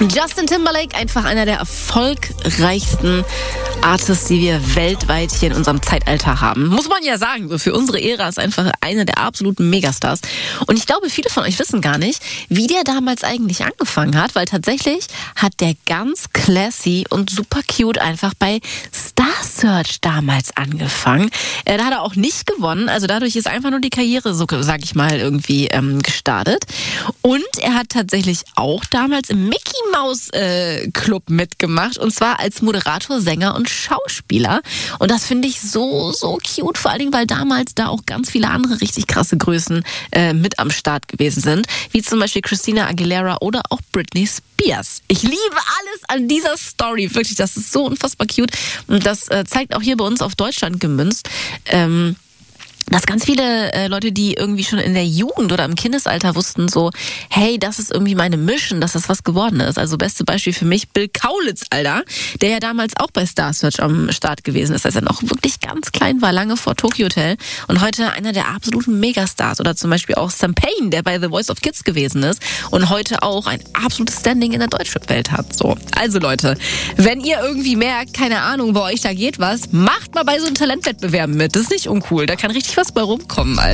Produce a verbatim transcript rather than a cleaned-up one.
Justin Timberlake, einfach einer der erfolgreichsten Artists, die wir weltweit hier in unserem Zeitalter haben. Muss man ja sagen, so für unsere Ära ist einfach einer der absoluten Megastars. Und ich glaube, viele von euch wissen gar nicht, wie der damals eigentlich angefangen hat, weil tatsächlich hat der ganz classy und super cute einfach bei Star Search damals angefangen. Äh, da hat er auch nicht gewonnen, also dadurch ist einfach nur die Karriere, so sag ich mal, irgendwie ähm, gestartet. Und er hat tatsächlich auch damals im Mickey Maus äh, Club mitgemacht, und zwar als Moderator, Sänger und Schauspieler. Und das finde ich so, so cute, vor allen Dingen, weil damals da auch ganz viele andere richtig krasse Größen äh, mit am Start gewesen sind, wie zum Beispiel Christina Aguilera oder auch Britney Spears. Ich liebe alles an dieser Story, wirklich, das ist so unfassbar cute, und das äh, zeigt auch hier bei uns auf Deutschland gemünzt, ähm, dass ganz viele äh, Leute, die irgendwie schon in der Jugend oder im Kindesalter wussten, so, hey, das ist irgendwie meine Mission, dass das was geworden ist. Also beste Beispiel für mich, Bill Kaulitz, Alter, der ja damals auch bei Star Search am Start gewesen ist, als er noch wirklich ganz klein war, lange vor Tokyo Hotel, und heute einer der absoluten Megastars. Oder zum Beispiel auch Sam Payne, der bei The Voice of Kids gewesen ist und heute auch ein absolutes Standing in der Deutschrap-Welt hat. So, also Leute, wenn ihr irgendwie merkt, keine Ahnung, bei euch da geht was, macht mal bei so einem Talentwettbewerben mit. Das ist nicht uncool, da kann richtig was bei rumkommen, Alter.